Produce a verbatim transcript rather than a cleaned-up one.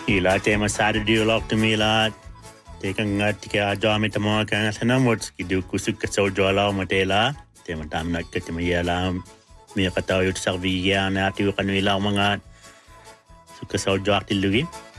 Ila tema sada dialog to mila tekang ngat ka jami tamo ka sana mot kidu kusuk ka so jola motela tema tam nak ka tema yala mi ka taw yut sarviya na ati ka nila mga suka so joak tilugi